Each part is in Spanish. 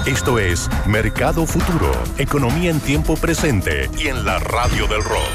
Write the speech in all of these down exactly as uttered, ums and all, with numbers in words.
Esto es Mercado Futuro, economía en tiempo presente y en la radio del rock.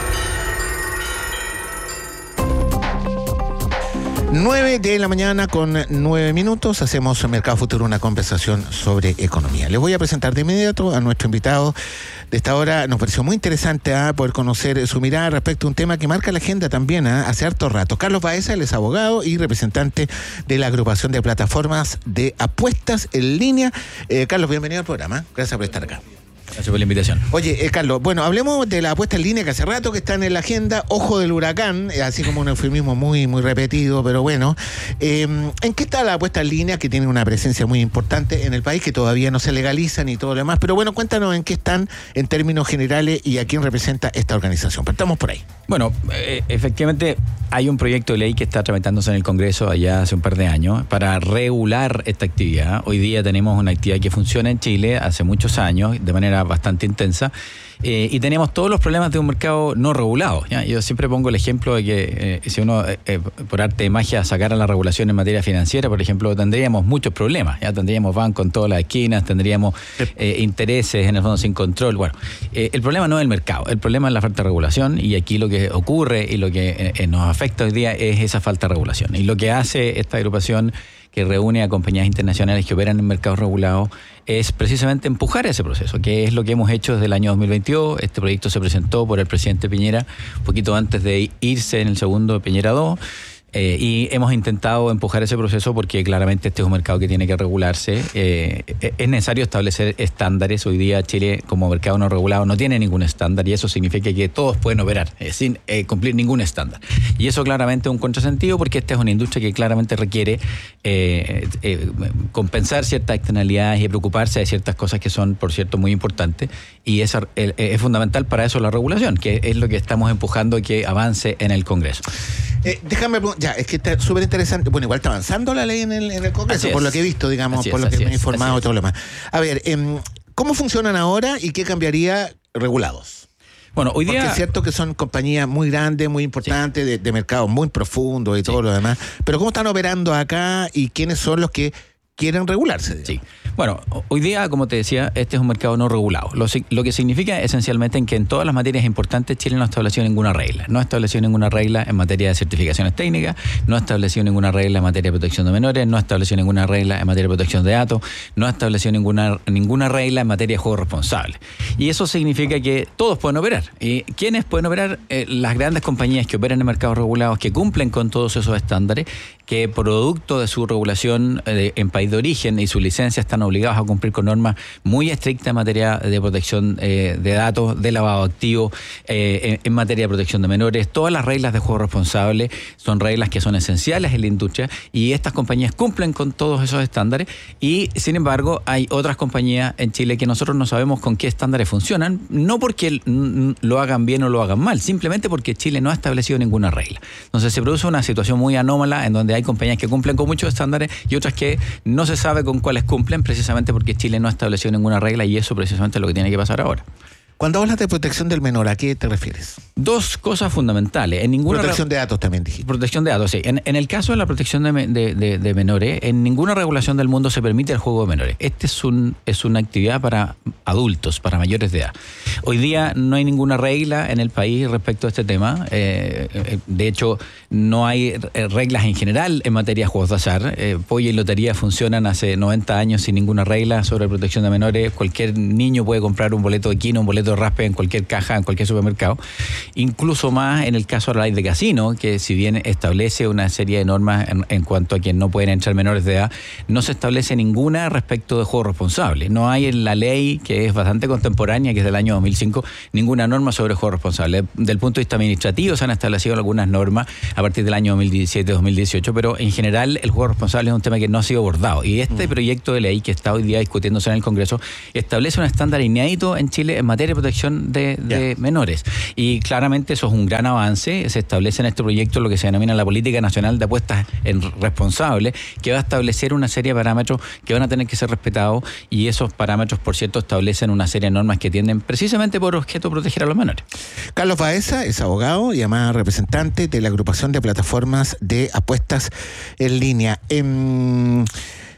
nueve de la mañana con nueve minutos, hacemos Mercado Futuro, una conversación sobre economía. Les voy a presentar de inmediato a nuestro invitado de esta hora. Nos pareció muy interesante ¿eh? poder conocer su mirada respecto a un tema que marca la agenda también ¿eh? hace harto rato. Carlos Baeza, él es abogado y representante de la agrupación de plataformas de apuestas en línea. Eh, Carlos, bienvenido al programa. Gracias por estar acá. Gracias por la invitación. Oye, eh, Carlos, bueno, hablemos de la apuesta en línea que hace rato que están en la agenda, ojo del huracán, eh, así como un eufemismo muy, muy repetido, pero bueno. Eh, ¿En qué está la apuesta en línea, que tiene una presencia muy importante en el país, que todavía no se legaliza ni todo lo demás? Pero bueno, cuéntanos en qué están en términos generales y a quién representa esta organización. Partamos por ahí. Bueno, eh, efectivamente hay un proyecto de ley que está tramitándose en el Congreso allá hace un par de años para regular esta actividad. Hoy día tenemos una actividad que funciona en Chile hace muchos años, de manera bastante intensa, eh, y tenemos todos los problemas de un mercado no regulado, ¿ya? Yo siempre pongo el ejemplo de que eh, si uno, eh, por arte de magia, sacara la regulación en materia financiera, por ejemplo, tendríamos muchos problemas, ya tendríamos bancos en todas las esquinas, tendríamos eh, intereses en el fondo sin control. Bueno, eh, el problema no es el mercado, el problema es la falta de regulación, y aquí lo que ocurre y lo que eh, nos afecta hoy día es esa falta de regulación. Y lo que hace esta agrupación, que reúne a compañías internacionales que operan en mercados regulados, es precisamente empujar ese proceso, que es lo que hemos hecho desde el año dos mil veintidós. Este proyecto se presentó por el presidente Piñera un poquito antes de irse en el segundo Piñera dos. Eh, y hemos intentado empujar ese proceso porque claramente este es un mercado que tiene que regularse. Eh, es necesario establecer estándares. Hoy día Chile, como mercado no regulado, no tiene ningún estándar, y eso significa que todos pueden operar eh, sin eh, cumplir ningún estándar. Y eso claramente es un contrasentido, porque esta es una industria que claramente requiere eh, eh, compensar ciertas externalidades y preocuparse de ciertas cosas que son, por cierto, muy importantes. Y es, eh, es fundamental para eso la regulación, que es lo que estamos empujando que avance en el Congreso. Eh, déjame, ya, es que está súper interesante. Bueno, igual está avanzando la ley en el, en el Congreso, por lo que he visto, digamos, así por es, lo que así me he es, informado y todo es. lo demás. A ver, eh, ¿cómo funcionan ahora y qué cambiaría regulados? Bueno, hoy día... Porque es cierto que son compañías muy grandes, muy importantes, sí, de, de mercados muy profundos y sí, todo lo demás. Pero ¿cómo están operando acá y quiénes son los que quieren regularse, digamos? Sí. Bueno, hoy día, como te decía, este es un mercado no regulado. Lo, lo que significa esencialmente en que en todas las materias importantes Chile no ha establecido ninguna regla. No ha establecido ninguna regla en materia de certificaciones técnicas, no ha establecido ninguna regla en materia de protección de menores, no ha establecido ninguna regla en materia de protección de datos, no ha establecido ninguna, ninguna regla en materia de juego responsable. Y eso significa que todos pueden operar. ¿Y quiénes pueden operar? Eh, las grandes compañías que operan en mercados regulados, que cumplen con todos esos estándares, que producto de su regulación eh, en país de origen y su licencia están obligados a cumplir con normas muy estrictas en materia de protección eh, de datos, de lavado de activos, eh, en, en materia de protección de menores. Todas las reglas de juego responsable son reglas que son esenciales en la industria, y estas compañías cumplen con todos esos estándares. Y sin embargo hay otras compañías en Chile que nosotros no sabemos con qué estándares funcionan, no porque lo hagan bien o lo hagan mal, simplemente porque Chile no ha establecido ninguna regla. Entonces se produce una situación muy anómala en donde hay compañías que cumplen con muchos estándares y otras que no se sabe con cuáles cumplen, precisamente porque Chile no ha establecido ninguna regla, y eso precisamente es lo que tiene que pasar ahora. Cuando hablas de protección del menor, ¿a qué te refieres? Dos cosas fundamentales. En ninguna protección de datos también dijiste. Protección de datos, sí. En, en el caso de la protección de, de, de, de menores, en ninguna regulación del mundo se permite el juego de menores. Este es un es una actividad para adultos, para mayores de edad. Hoy día no hay ninguna regla en el país respecto a este tema. Eh, de hecho, no hay reglas en general en materia de juegos de azar. Eh, Polla y lotería funcionan hace noventa años sin ninguna regla sobre protección de menores. Cualquier niño puede comprar un boleto de quino, un boleto de raspe en cualquier caja, en cualquier supermercado. Incluso más en el caso de la ley de casino, que si bien establece una serie de normas en, en cuanto a que no pueden entrar menores de edad, no se establece ninguna respecto de juego responsable. No hay en la ley, que es bastante contemporánea, que es del año dos mil cinco, ninguna norma sobre juego responsable. Del punto de vista administrativo se han establecido algunas normas a partir del año dos mil diecisiete dos mil dieciocho, pero en general el juego responsable es un tema que no ha sido abordado. Y este mm. proyecto de ley que está hoy día discutiéndose en el Congreso establece un estándar inédito en Chile en materia de protección de, de yeah. menores. Y claramente eso es un gran avance. Se establece en este proyecto lo que se denomina la Política Nacional de Apuestas en Responsables, que va a establecer una serie de parámetros que van a tener que ser respetados, y esos parámetros, por cierto, establecen una serie de normas que tienden precisamente por objeto proteger a los menores. Carlos Baeza es abogado y además representante de la agrupación de plataformas de apuestas en línea. Eh,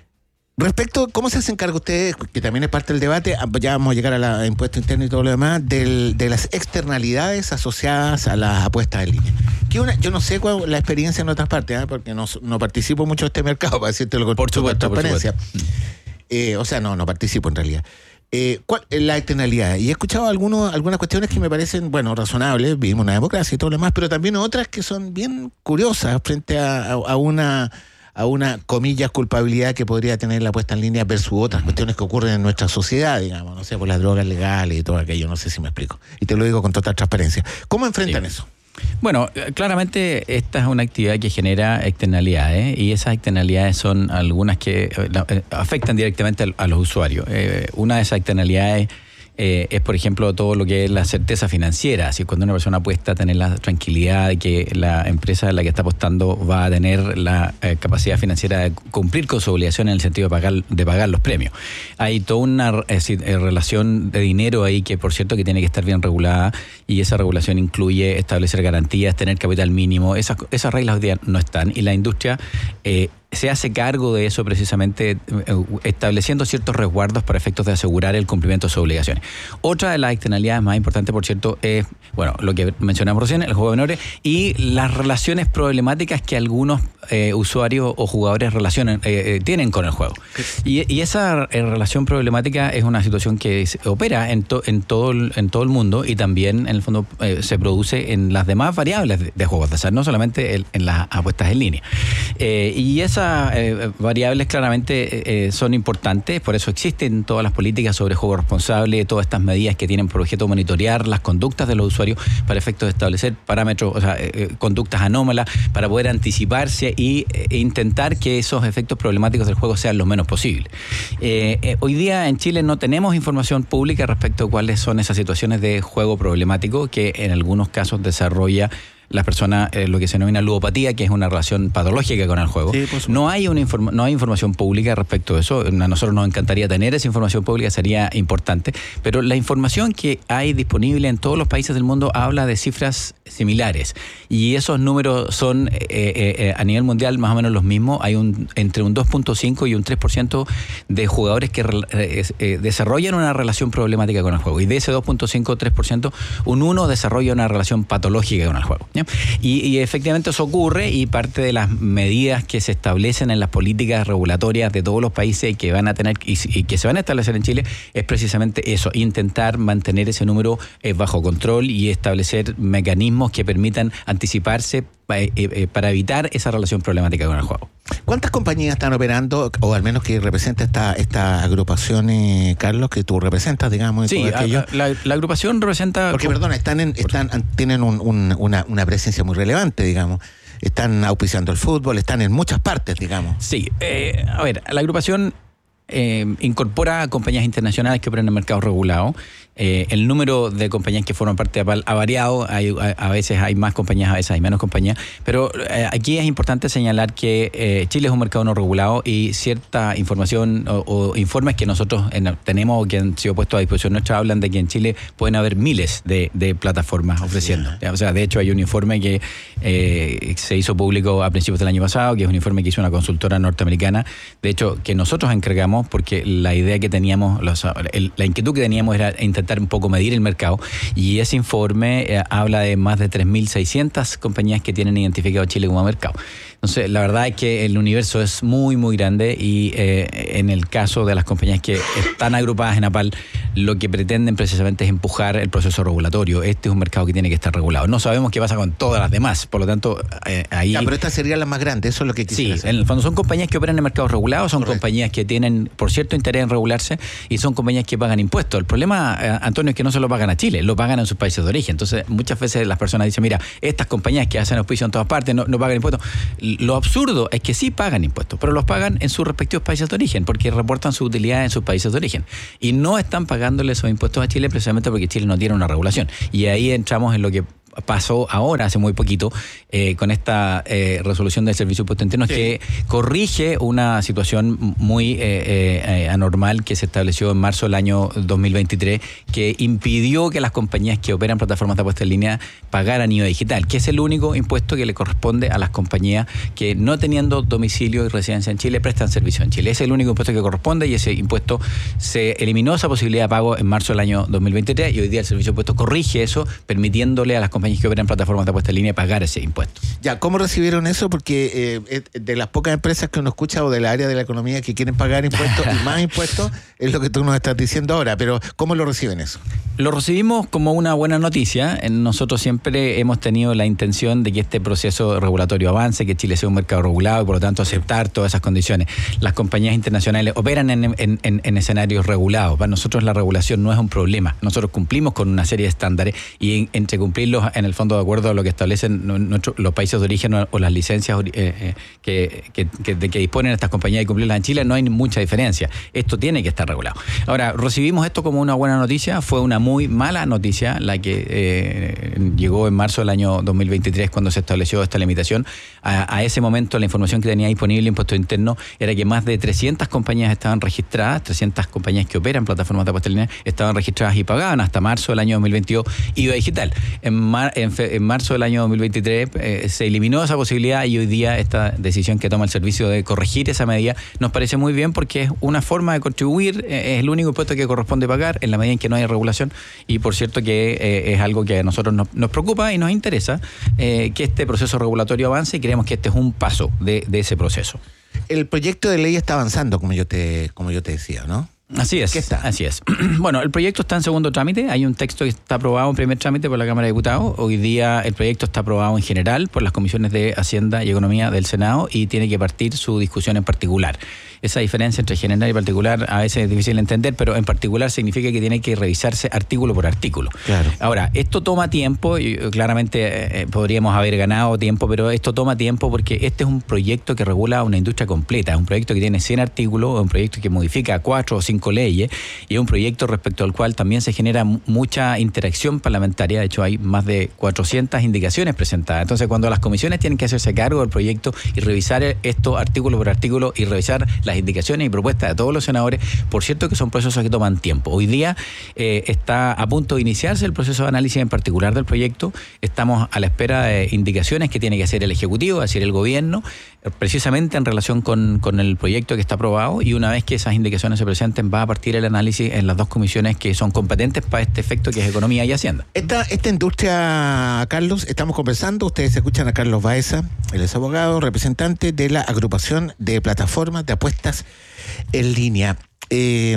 Respecto, ¿cómo se hacen cargo ustedes, que también es parte del debate, ya vamos a llegar a la impuesto interno y todo lo demás, del, de las externalidades asociadas a las apuestas en línea? Que una, yo no sé cuál la experiencia en otras partes, ¿eh? Porque no, no participo mucho de este mercado, para decirte lo que por supuesto, transparencia. por supuesto. Eh, o sea, no, no participo en realidad. Eh, ¿Cuál es la externalidad? Y he escuchado algunos, algunas cuestiones que me parecen, bueno, razonables, vivimos una democracia y todo lo demás, pero también otras que son bien curiosas frente a, a, a una... a una, comillas, culpabilidad que podría tener la puesta en línea versus otras cuestiones que ocurren en nuestra sociedad, digamos, no sé, por las drogas legales y todo aquello, no sé si me explico. Y te lo digo con total transparencia. ¿Cómo enfrentan sí. eso? Bueno, claramente esta es una actividad que genera externalidades y esas externalidades son algunas que eh, afectan directamente a, a los usuarios. Eh, una de esas externalidades Eh, es, por ejemplo, todo lo que es la certeza financiera. Así, cuando una persona apuesta, tener la tranquilidad de que la empresa en la que está apostando va a tener la eh, capacidad financiera de cumplir con su obligación en el sentido de pagar, de pagar los premios. Hay toda una eh, relación de dinero ahí que, por cierto, que tiene que estar bien regulada, y esa regulación incluye establecer garantías, tener capital mínimo. Esas, esas reglas hoy día no están, y la industria eh, se hace cargo de eso precisamente estableciendo ciertos resguardos para efectos de asegurar el cumplimiento de sus obligaciones. Otra de las externalidades más importantes, por cierto, es, bueno, lo que mencionamos recién, el juego de menores y las relaciones problemáticas que algunos eh, usuarios o jugadores relacionan, eh, eh, tienen con el juego. Y, y esa eh, relación problemática es una situación que se opera en, to, en, todo, el, en todo el mundo, y también, en el fondo, eh, se produce en las demás variables de, de juegos de azar, no solamente el, en las apuestas en línea. Eh, y esa Eh, variables claramente eh, son importantes, por eso existen todas las políticas sobre juego responsable, todas estas medidas que tienen por objeto monitorear las conductas de los usuarios para efectos de establecer parámetros, o sea, eh, conductas anómalas, para poder anticiparse y eh, intentar que esos efectos problemáticos del juego sean lo menos posible. Eh, eh, hoy día en Chile no tenemos información pública respecto a cuáles son esas situaciones de juego problemático que en algunos casos desarrolla las personas, eh, lo que se denomina ludopatía, que es una relación patológica con el juego. Sí, no hay una informa- no hay información pública respecto de eso. A nosotros nos encantaría tener esa información pública, sería importante, pero la información que hay disponible en todos los países del mundo habla de cifras similares, y esos números son eh, eh, a nivel mundial más o menos los mismos. Hay un entre un dos punto cinco y un tres por ciento de jugadores que eh, eh, desarrollan una relación problemática con el juego, y de ese dos punto cinco, tres por ciento, un uno desarrolla una relación patológica con el juego. ¿Ya? Y, y efectivamente eso ocurre, y parte de las medidas que se establecen en las políticas regulatorias de todos los países que van a tener y, y que se van a establecer en Chile es precisamente eso: intentar mantener ese número eh, bajo control y establecer mecanismos que permitan anticiparse eh, eh, para evitar esa relación problemática con el juego. ¿Cuántas compañías están operando, o al menos que representa esta, esta agrupación, eh, Carlos, que tú representas, digamos? Sí, a, la, la agrupación representa... Porque, perdón, están en, están, tienen un, un, una, una presencia muy relevante, digamos. Están auspiciando el fútbol, están en muchas partes, digamos. Sí, eh, a ver, la agrupación eh, incorpora compañías internacionales que operan en mercados regulados. Eh, el número de compañías que forman parte ha variado, hay, a, a veces hay más compañías, a veces hay menos compañías, pero eh, aquí es importante señalar que eh, Chile es un mercado no regulado, y cierta información o, o informes que nosotros en, tenemos o que han sido puestos a disposición nuestra hablan de que en Chile pueden haber miles de, de plataformas ofreciendo. Sí, ¿eh? O sea, de hecho hay un informe que eh, se hizo público a principios del año pasado, que es un informe que hizo una consultora norteamericana, de hecho que nosotros encargamos porque la idea que teníamos, los, el, la inquietud que teníamos era intentar un poco medir el mercado, y ese informe eh, habla de más de tres mil seiscientas compañías que tienen identificado a Chile como mercado. Entonces, la verdad es que el universo es muy, muy grande, y eh, en el caso de las compañías que están agrupadas en APAL, lo que pretenden precisamente es empujar el proceso regulatorio. Este es un mercado que tiene que estar regulado. No sabemos qué pasa con todas las demás, por lo tanto, eh, ahí... Ya, pero estas serían las más grandes, eso es lo que quisiera Sí, hacer. En el fondo son compañías que operan en mercados regulados, son Correcto. compañías que tienen, por cierto, interés en regularse, y son compañías que pagan impuestos. El problema, eh, Antonio, es que no se lo pagan a Chile, lo pagan en sus países de origen. Entonces, muchas veces las personas dicen, mira, estas compañías que hacen auspicio en todas partes no, no pagan impuestos. Lo absurdo es que sí pagan impuestos, pero los pagan en sus respectivos países de origen, porque reportan su utilidad en sus países de origen. Y no están pagándole esos impuestos a Chile precisamente porque Chile no tiene una regulación. Y ahí entramos en lo que pasó ahora, hace muy poquito, eh, con esta eh, resolución del Servicio de Impuestos Internos, sí, que corrige una situación muy eh, eh, anormal que se estableció en marzo del año dos mil veintitrés, que impidió que las compañías que operan plataformas de apuestas en línea pagaran I V A digital, que es el único impuesto que le corresponde a las compañías que, no teniendo domicilio y residencia en Chile, prestan servicio en Chile. Es el único impuesto que corresponde, y ese impuesto se eliminó esa posibilidad de pago en marzo del año dos mil veintitrés, y hoy día el Servicio de Impuestos corrige eso, permitiéndole a las compañías que operan plataformas de apuestas en línea pagar ese impuesto. Ya, ¿cómo recibieron eso? Porque eh, de las pocas empresas que uno escucha o del área de la economía que quieren pagar impuestos y más impuestos, es lo que tú nos estás diciendo ahora, pero ¿cómo lo reciben eso? Lo recibimos como una buena noticia. Nosotros siempre hemos tenido la intención de que este proceso regulatorio avance, que Chile sea un mercado regulado y por lo tanto aceptar todas esas condiciones. Las compañías internacionales operan en, en, en, en escenarios regulados. Para nosotros la regulación no es un problema. Nosotros cumplimos con una serie de estándares, y en, entre cumplirlos en el fondo de acuerdo a lo que establecen nuestro, los países de origen o, o las licencias eh, eh, que, que, que, de que disponen estas compañías y cumplirlas en Chile, no hay mucha diferencia. Esto tiene que estar regulado. Ahora, recibimos esto como una buena noticia. Fue una muy mala noticia la que eh, llegó en marzo del año dos mil veintitrés, cuando se estableció esta limitación. A, a ese momento la información que tenía disponible Impuesto Interno era que más de trescientas compañías estaban registradas, trescientas compañías que operan plataformas de apuestas en línea estaban registradas y pagaban hasta marzo del año dos mil veintidós I V A digital. En, mar, en, fe, en marzo del año dos mil veintitrés eh, se eliminó esa posibilidad, y hoy día esta decisión que toma el servicio de corregir esa medida nos parece muy bien, porque es una forma de contribuir, eh, es el único impuesto que corresponde pagar en la medida en que no hay regulación. Y por cierto que eh, es algo que a nosotros nos, nos preocupa y nos interesa, eh, que este proceso regulatorio avance, y creemos que este es un paso de, de ese proceso. El proyecto de ley está avanzando, como yo te, como yo te decía, ¿no? Así es, ¿Qué está? así es. Bueno, el proyecto está en segundo trámite. Hay un texto que está aprobado en primer trámite por la Cámara de Diputados. Hoy día el proyecto está aprobado en general por las comisiones de Hacienda y Economía del Senado, y tiene que partir su discusión en particular. Esa diferencia entre general y particular a veces es difícil de entender, pero en particular significa que tiene que revisarse artículo por artículo. Claro. Ahora, esto toma tiempo, y claramente eh, podríamos haber ganado tiempo, pero esto toma tiempo porque este es un proyecto que regula una industria completa. Es un proyecto que tiene cien artículos, es un proyecto que modifica cuatro o cinco leyes, y es un proyecto respecto al cual también se genera mucha interacción parlamentaria. De hecho, hay más de cuatrocientas indicaciones presentadas. Entonces, cuando las comisiones tienen que hacerse cargo del proyecto y revisar esto artículo por artículo y revisar las indicaciones y propuestas de todos los senadores, por cierto que son procesos que toman tiempo. Hoy día eh, está a punto de iniciarse el proceso de análisis en particular del proyecto. Estamos a la espera de indicaciones que tiene que hacer el Ejecutivo, es decir, el Gobierno, precisamente en relación con, con el proyecto que está aprobado, y una vez que esas indicaciones se presenten, va a partir el análisis en las dos comisiones que son competentes para este efecto, que es Economía y Hacienda. Esta, esta industria, Carlos, estamos conversando, ustedes escuchan a Carlos Baeza, él es abogado, representante de la agrupación de plataformas de apuestas en línea. Eh,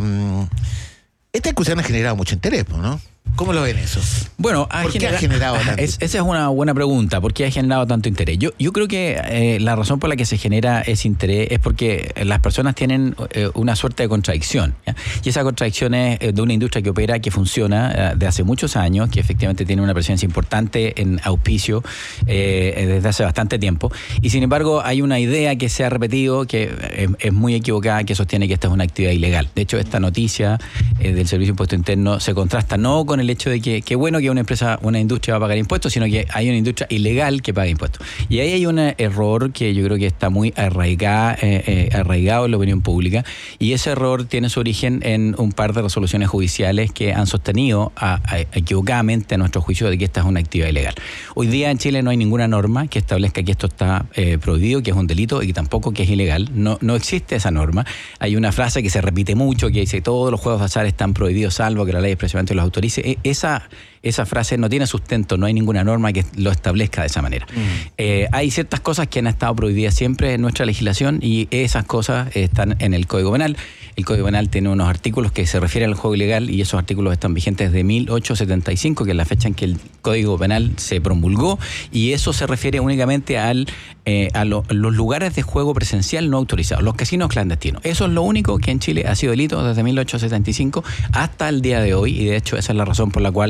esta discusión ha generado mucho interés, ¿no? ¿Cómo lo ven eso? Bueno, ha ¿por qué genera... ha generado tanto? Es, esa es una buena pregunta. ¿Por qué ha generado tanto interés? Yo, yo creo que eh, la razón por la que se genera ese interés es porque las personas tienen eh, una suerte de contradicción, ¿ya? Y esa contradicción es de una industria que opera, que funciona eh, de hace muchos años, que efectivamente tiene una presencia importante en auspicio eh, desde hace bastante tiempo. Y sin embargo, hay una idea que se ha repetido que es, es muy equivocada, que sostiene que esta es una actividad ilegal. De hecho, esta noticia eh, del Servicio de Impuesto Interno se contrasta no con el hecho de que qué bueno que una empresa, una industria va a pagar impuestos, sino que hay una industria ilegal que paga impuestos. Y ahí hay un error que yo creo que está muy arraigada, eh, eh, arraigado en la opinión pública, y ese error tiene su origen en un par de resoluciones judiciales que han sostenido a, a, equivocadamente a nuestro juicio de que esta es una actividad ilegal. Hoy día en Chile no hay ninguna norma que establezca que esto está eh, prohibido, que es un delito, y tampoco que es ilegal. No, no existe esa norma. Hay una frase que se repite mucho que dice: todos los juegos de azar están prohibidos salvo que la ley expresamente los autorice. Esa, esa frase no tiene sustento, no hay ninguna norma que lo establezca de esa manera. Mm. Eh, hay ciertas cosas que han estado prohibidas siempre en nuestra legislación, y esas cosas están en el Código Penal. El Código Penal tiene unos artículos que se refieren al juego ilegal, y esos artículos están vigentes desde mil ochocientos setenta y cinco, que es la fecha en que el Código Penal se promulgó, y eso se refiere únicamente al, eh, a lo, los lugares de juego presencial no autorizados, los casinos clandestinos. Eso es lo único que en Chile ha sido delito desde mil ochocientos setenta y cinco hasta el día de hoy, y de hecho esa es la razón por la cual cada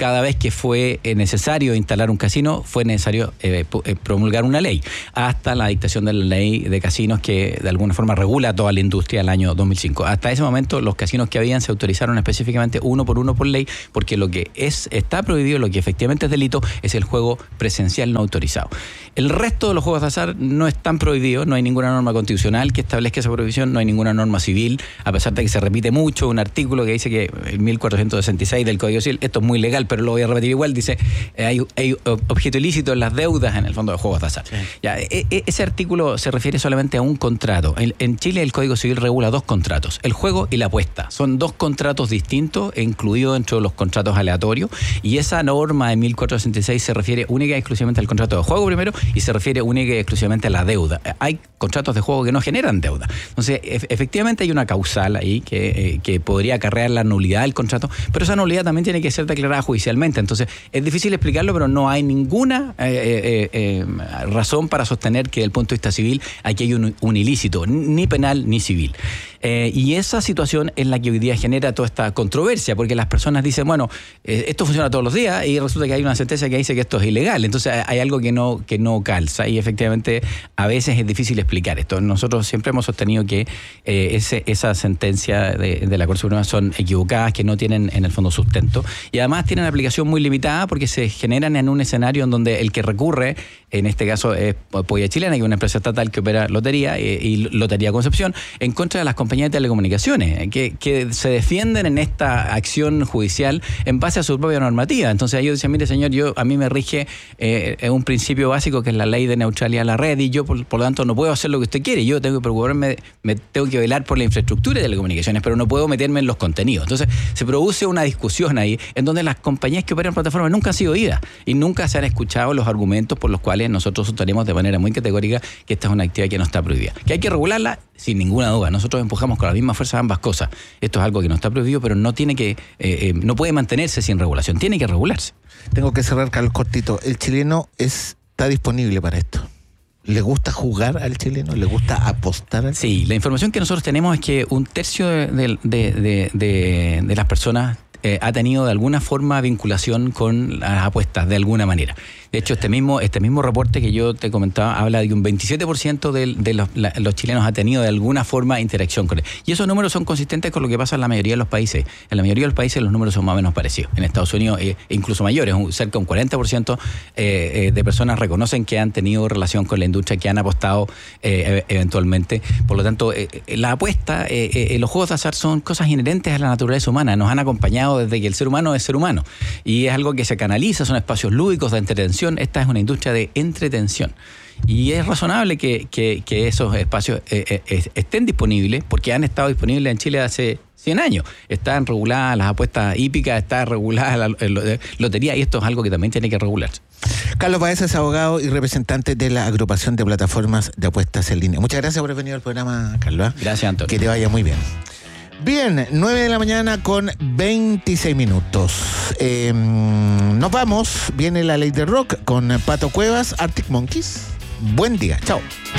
cada vez que fue necesario instalar un casino, fue necesario eh, promulgar una ley, hasta la dictación de la ley de casinos que de alguna forma regula toda la industria el año dos mil cinco. Hasta ese momento los casinos que habían se autorizaron específicamente uno por uno por ley, porque lo que es está prohibido, lo que efectivamente es delito, es el juego presencial no autorizado. El resto de los juegos de azar no están prohibidos, no hay ninguna norma constitucional que establezca esa prohibición, no hay ninguna norma civil, a pesar de que se repite mucho un artículo que dice que el mil cuatrocientos sesenta y seis del Código Civil, esto es muy legal, pero lo voy a repetir igual, dice eh, hay, hay objeto ilícito en las deudas en el fondo de juegos de azar. Sí. Ya, e, e, ese artículo se refiere solamente a un contrato. En, en Chile el Código Civil regula dos contratos, el juego y la apuesta. Son dos contratos distintos, incluidos dentro de los contratos aleatorios, y esa norma de mil cuatrocientos sesenta y seis se refiere única y exclusivamente al contrato de juego primero, y se refiere única y exclusivamente a la deuda. Hay contratos de juego que no generan deuda. Entonces, e- efectivamente hay una causal ahí que, eh, que podría acarrear la nulidad del contrato, pero esa nulidad también tiene que ser declarada judicialmente. Entonces, es difícil explicarlo, pero no hay ninguna eh, eh, eh, razón para sostener que desde el punto de vista civil aquí hay un, un ilícito, ni penal ni civil. Eh, y esa situación es la que hoy día genera toda esta controversia, porque las personas dicen, bueno, eh, esto funciona todos los días, y resulta que hay una sentencia que dice que esto es ilegal. Entonces hay algo que no, que no calza, y efectivamente a veces es difícil explicar esto. Nosotros siempre hemos sostenido que eh, ese, esa sentencia de, de la Corte Suprema son equivocadas, que no tienen en el fondo sustento, y además tienen aplicación muy limitada porque se generan en un escenario en donde el que recurre, en este caso es Polla Chilena, que es una empresa estatal que opera lotería eh, y Lotería Concepción, en contra de las compañías de telecomunicaciones, que, que se defienden en esta acción judicial en base a su propia normativa. Entonces ellos dicen, mire señor, yo a mí me rige eh, un principio básico que es la ley de neutralidad de la red, y yo por, por lo tanto no puedo hacer lo que usted quiere, yo tengo que preocuparme, me tengo que velar por la infraestructura de telecomunicaciones, pero no puedo meterme en los contenidos. Entonces se produce una discusión ahí en donde las compañías que operan plataformas nunca han sido oídas y nunca se han escuchado los argumentos por los cuales nosotros sostenemos de manera muy categórica que esta es una actividad que no está prohibida. Que hay que regularla, sin ninguna duda. Nosotros empujamos con la misma fuerza ambas cosas. Esto es algo que no está prohibido, pero no tiene que, eh, eh, no puede mantenerse sin regulación, tiene que regularse. Tengo que cerrar, Carlos, cortito. ¿El chileno es, está disponible para esto? ¿Le gusta jugar al chileno? ¿Le gusta apostar al chileno? Sí, la información que nosotros tenemos es que un tercio de, de, de, de, de las personas eh, ha tenido de alguna forma vinculación con las apuestas, de alguna manera. De hecho, este mismo este mismo reporte que yo te comentaba habla de que un veintisiete por ciento de, de los, la, los chilenos ha tenido de alguna forma interacción con él. Y esos números son consistentes con lo que pasa en la mayoría de los países. En la mayoría de los países los números son más o menos parecidos. En Estados Unidos, eh, incluso mayores, un, cerca de un cuarenta por ciento eh, eh, de personas reconocen que han tenido relación con la industria, que han apostado eh, eventualmente. Por lo tanto, eh, la apuesta, eh, eh, los juegos de azar son cosas inherentes a la naturaleza humana. Nos han acompañado desde que el ser humano es ser humano. Y es algo que se canaliza, son espacios lúdicos de entretención. Esta es una industria de entretención. Y es razonable que, que, que esos espacios eh, eh, estén disponibles, porque han estado disponibles en Chile hace cien años. Están reguladas las apuestas hípicas, está regulada la, la, la lotería, y esto es algo que también tiene que regularse. Carlos Baeza es abogado y representante de la agrupación de plataformas de apuestas en línea. Muchas gracias por haber venido al programa, Carlos. Gracias, Antonio. Que te vaya muy bien. Bien, nueve de la mañana con veintiséis minutos. Eh, nos vamos. Viene la ley de rock con Pato Cuevas, Arctic Monkeys. Buen día. Chao.